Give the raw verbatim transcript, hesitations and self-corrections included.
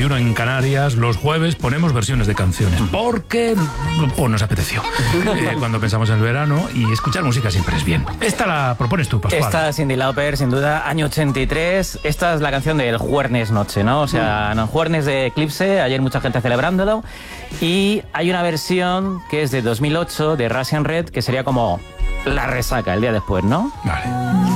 una en Canarias, los jueves ponemos versiones de canciones, porque pues, nos apeteció. Eh, cuando pensamos en el verano, y escuchar música siempre es bien. Esta la propones tú, Pascual. Esta Cyndi Lauper, sin duda, año ochenta y tres. Esta es la canción del Juernes Noche, ¿no? O sea, no, Juernes de Eclipse, ayer mucha gente celebrándolo. Y hay una versión que es de dos mil ocho, de Russian Red, que sería como la resaca el día después, ¿no? Vale.